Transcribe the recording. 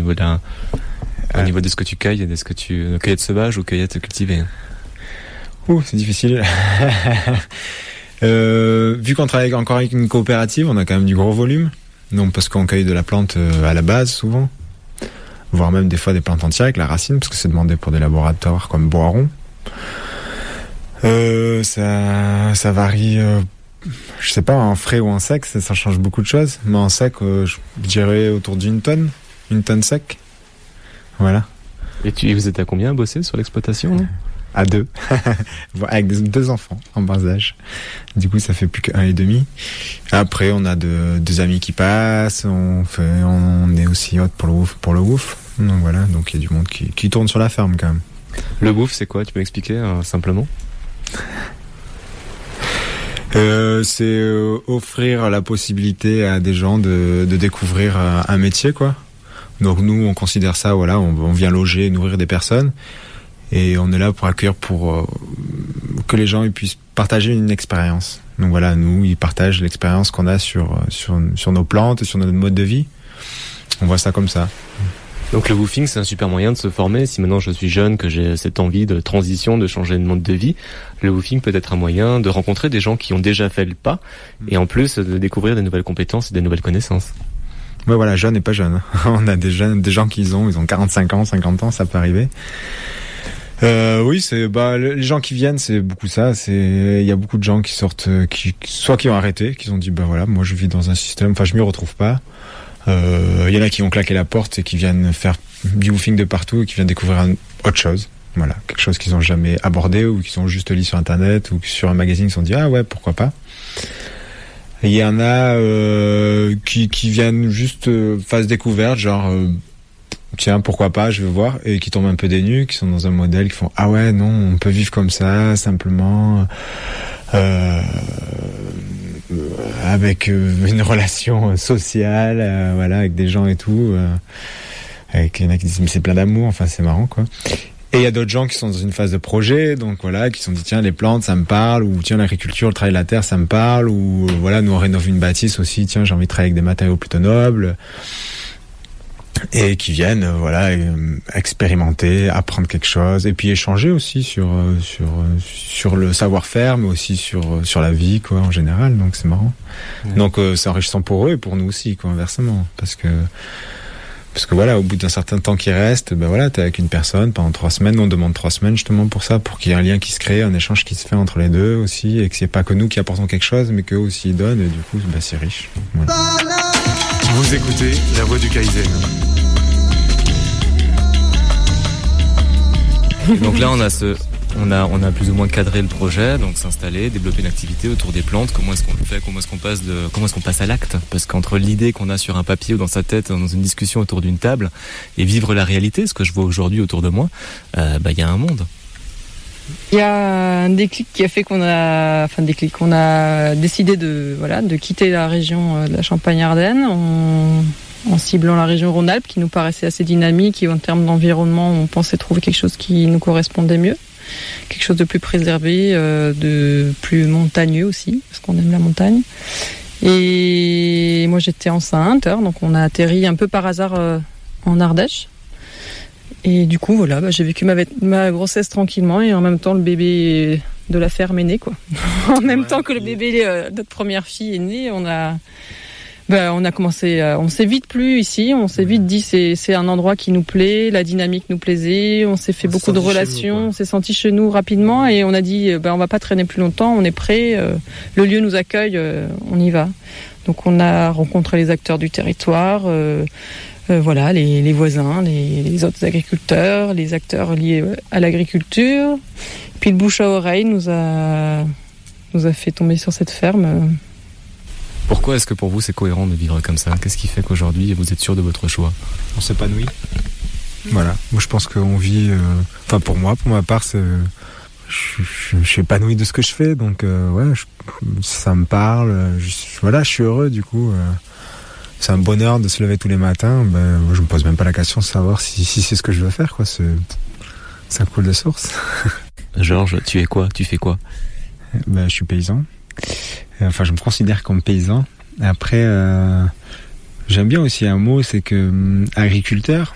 au niveau de ce que tu cueilles et de ce que cueillette sauvage ou cueillette cultivée? C'est difficile. Vu qu'on travaille encore avec une coopérative, on a quand même du gros volume. Donc parce qu'on cueille de la plante à la base souvent, voire même des fois des plantes entières avec la racine, parce que c'est demandé pour des laboratoires comme Boiron. Ça varie, je sais pas, en frais ou en sec, ça change beaucoup de choses. Mais en sec, je dirais autour d'une tonne sec. Voilà. Et vous êtes à combien à bosser sur l'exploitation là? À 2, avec 2 enfants en bas âge. Du coup, ça fait plus qu'1 et demi. Après, on a deux amis qui passent. On est aussi hôte pour le WOOF. Donc voilà, donc il y a du monde qui tourne sur la ferme quand même. Le WOOF, c'est quoi? Tu peux m'expliquer simplement? C'est offrir la possibilité à des gens de découvrir un métier, quoi. Donc nous, on considère ça, voilà, on vient loger, nourrir des personnes. Et on est là pour accueillir, pour que les gens ils puissent partager une expérience. Donc voilà, nous, ils partagent l'expérience qu'on a sur nos plantes, sur notre mode de vie. On voit ça comme ça. Donc le woofing, c'est un super moyen de se former. Si maintenant je suis jeune, que j'ai cette envie de transition, de changer de mode de vie, le woofing peut être un moyen de rencontrer des gens qui ont déjà fait le pas et en plus de découvrir des nouvelles compétences et des nouvelles connaissances. Ouais, voilà, jeune et pas jeune. On a des gens ils ont 45 ans, 50 ans, ça peut arriver. Oui, les gens qui viennent, c'est beaucoup ça. Il y a beaucoup de gens qui sortent, soit qui ont arrêté, qui ont dit voilà, moi je vis dans un système, enfin je m'y retrouve pas. Il y en a qui ont claqué la porte et qui viennent faire du woofing de partout et qui viennent découvrir autre chose. Voilà, quelque chose qu'ils ont jamais abordé ou qu'ils ont juste lu sur internet ou sur un magazine, ils se sont dit ah ouais, pourquoi pas. Il y en a qui viennent juste phase découverte, genre tiens, pourquoi pas, je veux voir, et qui tombent un peu des nues, qui sont dans un modèle, qui font ah ouais, non, on peut vivre comme ça, simplement, avec une relation sociale, voilà, avec des gens et tout, avec il y en a qui disent mais c'est plein d'amour, enfin c'est marrant quoi. Et il y a d'autres gens qui sont dans une phase de projet, donc voilà, qui se sont dit tiens les plantes ça me parle, ou tiens l'agriculture, le travail de la terre ça me parle, ou voilà nous on rénove une bâtisse aussi, tiens j'ai envie de travailler avec des matériaux plutôt nobles. Et qui viennent expérimenter, apprendre quelque chose et puis échanger aussi sur le savoir-faire mais aussi sur la vie quoi en général, donc c'est marrant. Ouais. Donc c'est enrichissant pour eux et pour nous aussi quoi, inversement, parce que voilà, au bout d'un certain temps qui reste, voilà, t'es avec une personne pendant 3 semaines, on demande 3 semaines justement pour ça, pour qu'il y ait un lien qui se crée, un échange qui se fait entre les deux aussi, et que c'est pas que nous qui apportons quelque chose mais qu'eux aussi ils donnent, et du coup c'est riche. Voilà. Vous écoutez La Voix du Kaizen. Donc là, on a plus ou moins cadré le projet, donc s'installer, développer une activité autour des plantes. Comment est-ce qu'on le fait? Comment est-ce qu'on passe à l'acte? Parce qu'entre l'idée qu'on a sur un papier ou dans sa tête, dans une discussion autour d'une table, et vivre la réalité, ce que je vois aujourd'hui autour de moi, y a un monde. Il y a un déclic qui a fait qu'on a décidé de quitter la région de la Champagne-Ardenne en ciblant la région Rhône-Alpes qui nous paraissait assez dynamique, et en termes d'environnement on pensait trouver quelque chose qui nous correspondait mieux, quelque chose de plus préservé, de plus montagneux aussi, parce qu'on aime la montagne. Et moi j'étais enceinte, donc on a atterri un peu par hasard en Ardèche. Et du coup, voilà, j'ai vécu ma grossesse tranquillement, et en même temps, le bébé de la ferme est né, quoi. En même temps que le bébé, notre première fille est née, on a commencé, on s'est vite plu ici, on s'est vite dit c'est un endroit qui nous plaît, la dynamique nous plaisait, on s'est fait beaucoup de relations, on s'est senti chez nous rapidement, et on a dit on va pas traîner plus longtemps, on est prêt, le lieu nous accueille, on y va. Donc on a rencontré les acteurs du territoire, voilà, les voisins, les autres agriculteurs, les acteurs liés à l'agriculture. Puis le bouche à oreille nous a fait tomber sur cette ferme. Pourquoi est-ce que pour vous c'est cohérent de vivre comme ça? Qu'est-ce qui fait qu'aujourd'hui vous êtes sûr de votre choix? On s'épanouit. Voilà, moi je pense qu'on vit, pour ma part, je suis épanoui de ce que je fais, donc ça me parle, je suis heureux du coup. C'est un bonheur de se lever tous les matins. Je me pose même pas la question de savoir si c'est ce que je veux faire, quoi. C'est un cool de source. Georges, tu es quoi? Tu fais quoi? Je suis paysan. Enfin, je me considère comme paysan. Après, j'aime bien aussi un mot, c'est que agriculteur.